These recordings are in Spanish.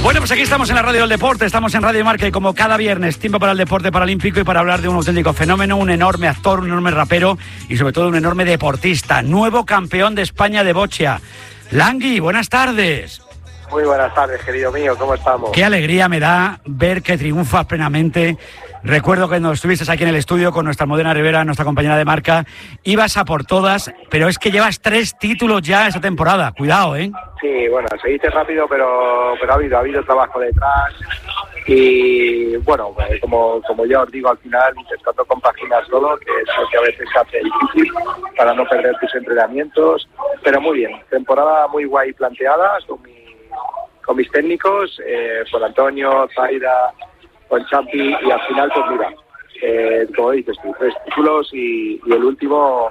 Bueno, pues aquí estamos en la Radio del Deporte, estamos en Radio Marca y como cada viernes, tiempo para el deporte paralímpico y para hablar de un auténtico fenómeno, un enorme actor, un enorme rapero y sobre todo un enorme deportista, nuevo campeón de España de bocha. Langui, buenas tardes. Muy buenas tardes, querido mío, ¿cómo estamos? Qué alegría me da ver que triunfas plenamente. Recuerdo que cuando estuviste aquí en el estudio con nuestra Almudena Rivera, nuestra compañera de marca, ibas a por todas, pero es que llevas 3 títulos ya esta temporada. Cuidado, ¿eh? Sí, bueno, se dice rápido, pero ha habido trabajo detrás. Y bueno, como ya os digo, al final intentando compaginar todo, que es lo que a veces se hace difícil para no perder tus entrenamientos. Pero muy bien, temporada muy guay planteada con mis técnicos, con Antonio, Zaida, con Champi, y al final pues mira, como dices tú, 3 títulos y el último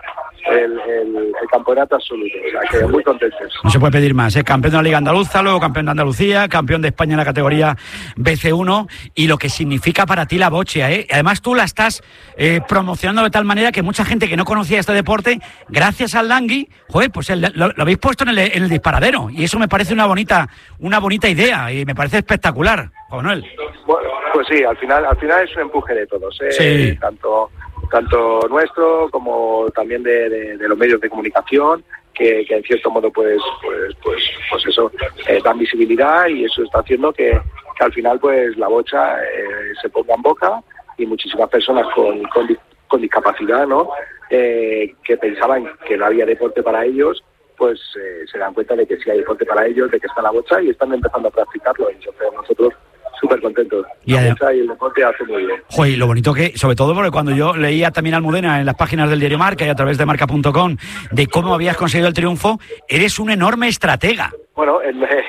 el campeonato absoluto, o sea que muy contentos. No se puede pedir más, ¿eh? Campeón de la Liga Andaluza, luego campeón de Andalucía, campeón de España en la categoría BC1 y lo que significa para ti la bocha, ¿eh? Además tú la estás promocionando de tal manera que mucha gente que no conocía este deporte, gracias al Langui, joder, pues lo habéis puesto en el disparadero y eso me parece una bonita idea y me parece espectacular, Juan Manuel. Bueno, pues sí, al final es un empuje de todos, ¿eh? Sí. Tanto nuestro como también de los medios de comunicación que en cierto modo pues eso dan visibilidad y eso está haciendo que al final pues la bocha se ponga en boca y muchísimas personas con discapacidad, ¿no? Que pensaban que no había deporte para ellos, pues se dan cuenta de que sí hay deporte para ellos, de que está la bocha y están empezando a practicarlo. Y entonces nosotros súper contentos. Y el deporte hace muy bien. Joder, lo bonito que, sobre todo porque cuando yo leía también a Almudena en las páginas del diario Marca y a través de marca.com de cómo habías conseguido el triunfo, eres un enorme estratega. Bueno,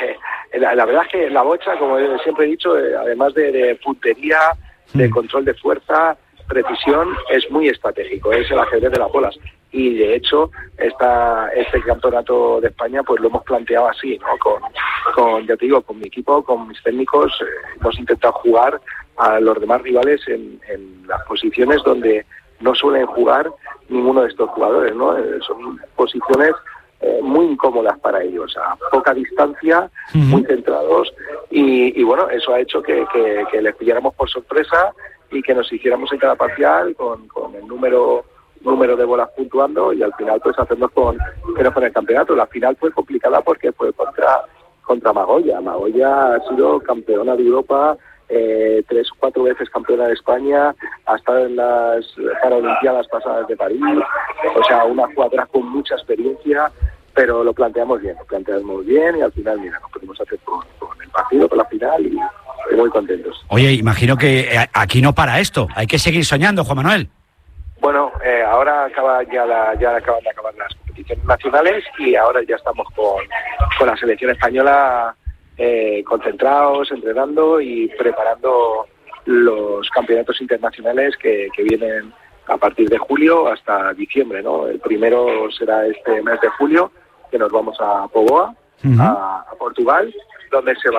la verdad es que la bocha, como siempre he dicho, además de puntería, de control de fuerza, precisión, es muy estratégico, es el ajedrez de las bolas. Y de hecho este campeonato de España pues lo hemos planteado así, ¿no? Con ya te digo, con mi equipo, con mis técnicos, hemos intentado jugar a los demás rivales en las posiciones donde no suelen jugar ninguno de estos jugadores, ¿no? Son posiciones muy incómodas para ellos, a poca distancia, muy centrados y bueno, eso ha hecho que les pilláramos por sorpresa y que nos hiciéramos en cada parcial con el número de bolas puntuando y al final pues hacernos con el campeonato. La final fue complicada porque fue contra Magoya. Magoya ha sido campeona de Europa, 3 o 4 veces campeona de España, ha estado en las Paralimpiadas pasadas de París, o sea, una jugadora con mucha experiencia, pero lo planteamos bien y al final, mira, nos pudimos hacer con el partido, con la final y muy contentos. Oye, imagino que aquí no para esto, hay que seguir soñando, Juan Manuel. Bueno, ahora acaban de acabar las competiciones nacionales y ahora ya estamos con la selección española concentrados, entrenando y preparando los campeonatos internacionales que vienen a partir de julio hasta diciembre, ¿no? El primero será este mes de julio, que nos vamos a Póvoa, a Portugal, donde se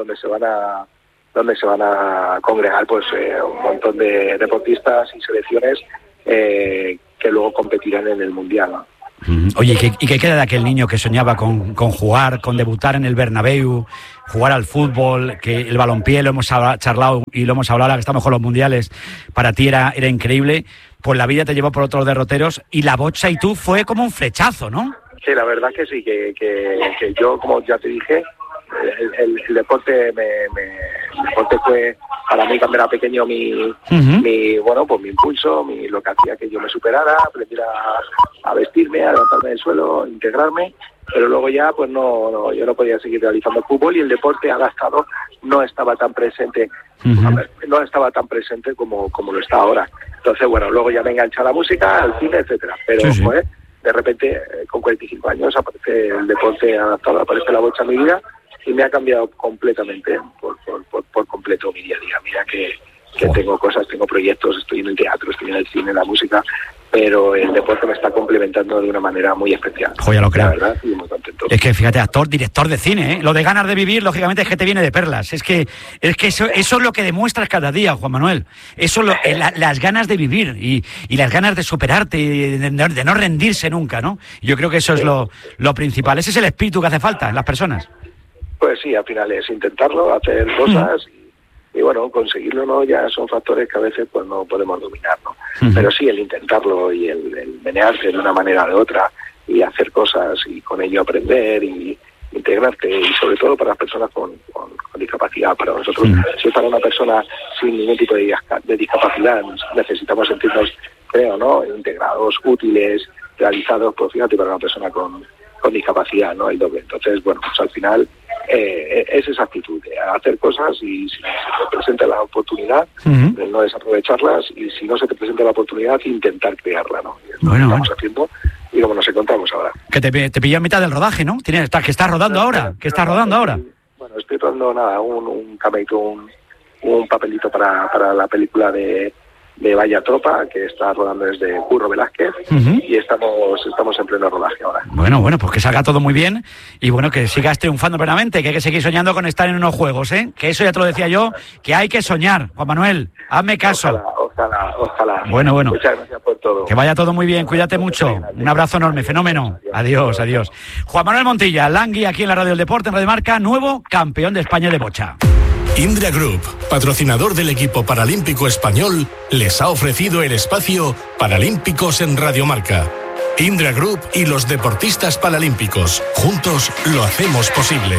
van a congregar pues un montón de deportistas y selecciones que luego competirán en el Mundial, ¿no? Oye, ¿y qué queda de aquel niño que soñaba con jugar, con debutar en el Bernabéu, jugar al fútbol, que el balompié lo hemos charlado y lo hemos hablado ahora que estamos con los mundiales, para ti era increíble, pues la vida te llevó por otros derroteros y la bocha y tú fue como un flechazo, ¿no? Sí, la verdad que sí, que yo, como ya te dije, el deporte el deporte fue para mí cuando era pequeño mi impulso, lo que hacía que yo me superara, aprendiera a vestirme, a levantarme del suelo, integrarme, pero luego ya pues yo no podía seguir realizando el fútbol y el deporte adaptado no estaba tan presente, como lo está ahora. Entonces bueno, luego ya me enganché a la música, al cine, etcétera, pero pues de repente con 45 años aparece el deporte adaptado, aparece la bocha en mi vida y me ha cambiado completamente, por completo mi día a día. Mira que tengo cosas, tengo proyectos, estoy en el teatro, estoy en el cine, en la música, pero el deporte me está complementando de una manera muy especial. Joder, lo creo. La verdad, estoy muy contento. Es que fíjate, actor, director de cine, ¿eh? Lo de ganas de vivir, lógicamente, es que te viene de perlas. Es que eso es lo que demuestras cada día, Juan Manuel. Eso las ganas de vivir y las ganas de superarte y de no rendirse nunca, ¿no? Yo creo que eso es lo principal. Ese es el espíritu que hace falta en las personas. Pues sí, al final es intentarlo, hacer cosas y bueno, conseguirlo no ya son factores que a veces pues no podemos dominar, ¿no? Pero sí, el intentarlo y el menearse de una manera o de otra y hacer cosas y con ello aprender y integrarte, y sobre todo para las personas con discapacidad. Para nosotros, si es para una persona sin ningún tipo de discapacidad, necesitamos sentirnos, creo, ¿no?, integrados, útiles, realizados. Pues fíjate, para una persona con discapacidad, ¿no?, el doble. Entonces, bueno, pues al final es esa actitud de hacer cosas, y si se te presenta la oportunidad, de no desaprovecharlas, y si no se te presenta la oportunidad, intentar crearla, ¿no? Y es lo que estamos haciendo y como nos encontramos ahora. Que te pilló a mitad del rodaje, ¿no? Que estás rodando ahora. ¿Qué estás rodando ahora? Bueno, estoy rodando un cameito, un papelito para la película de Vaya Tropa, que está rodando desde Curro Velázquez, y estamos en pleno rodaje ahora. Bueno, pues que salga todo muy bien, y bueno, que sigas triunfando plenamente, que hay que seguir soñando con estar en unos juegos, ¿eh? Que eso ya te lo decía yo, que hay que soñar. Juan Manuel, hazme caso. Ojalá. Bueno. Muchas gracias por todo. Que vaya todo muy bien, cuídate mucho. Un abrazo enorme, fenómeno. Adiós. Juan Manuel Montilla, Langui, aquí en la Radio del Deporte, en Radio Marca, nuevo campeón de España de bocha. Indra Group, patrocinador del equipo paralímpico español, les ha ofrecido el espacio Paralímpicos en Radio Marca. Indra Group y los deportistas paralímpicos, juntos lo hacemos posible.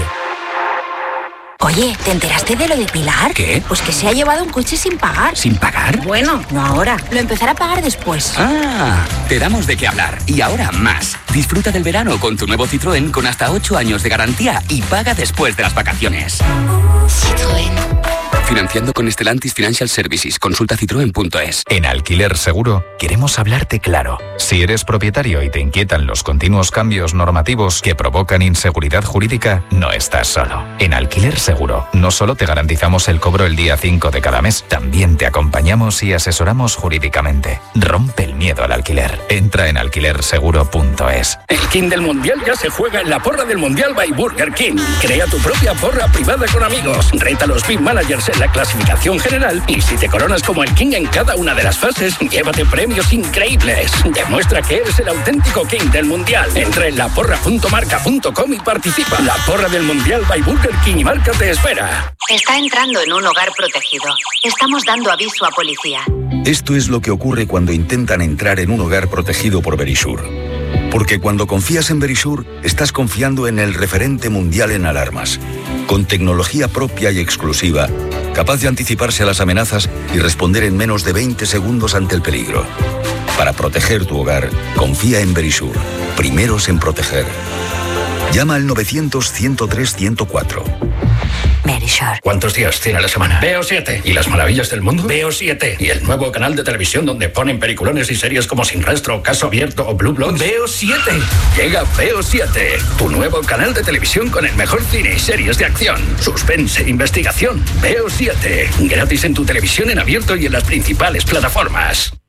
Oye, ¿te enteraste de lo de Pilar? ¿Qué? Pues que se ha llevado un coche sin pagar. ¿Sin pagar? Bueno, no ahora. Lo empezará a pagar después. Ah, te damos de qué hablar. Y ahora más. Disfruta del verano con tu nuevo Citroën con hasta 8 años de garantía y paga después de las vacaciones. Citroën. Financiando con Stellantis Financial Services. Consulta citroen.es. En Alquiler Seguro queremos hablarte claro. Si eres propietario y te inquietan los continuos cambios normativos que provocan inseguridad jurídica, no estás solo. En Alquiler Seguro no solo te garantizamos el cobro el día 5 de cada mes, también te acompañamos y asesoramos jurídicamente. Rompe el miedo al alquiler. Entra en alquilerseguro.es. El King del Mundial ya se juega en la porra del Mundial by Burger King. Crea tu propia porra privada con amigos. Reta a los Big Managers en la clasificación general, y si te coronas como el King en cada una de las fases, llévate premios increíbles. Demuestra que eres el auténtico King del Mundial. Entra en laporra.marca.com y participa. La porra del Mundial by Burger King y Marca te espera. Está entrando en un hogar protegido. Estamos dando aviso a policía. Esto es lo que ocurre cuando intentan entrar en un hogar protegido por Verisure. Porque cuando confías en Verisure, estás confiando en el referente mundial en alarmas. Con tecnología propia y exclusiva, capaz de anticiparse a las amenazas y responder en menos de 20 segundos ante el peligro. Para proteger tu hogar, confía en Verisure. Primeros en proteger. Llama al 900-103-104. Verisure. ¿Cuántos días tiene la semana? Veo 7. ¿Y las maravillas del mundo? Veo 7. ¿Y el nuevo canal de televisión donde ponen peliculones y series como Sin Rastro, Caso Abierto o Blue Bloods? Veo 7. Llega Veo 7, tu nuevo canal de televisión con el mejor cine y series de acción, suspense, investigación. Veo 7. Gratis en tu televisión en abierto y en las principales plataformas.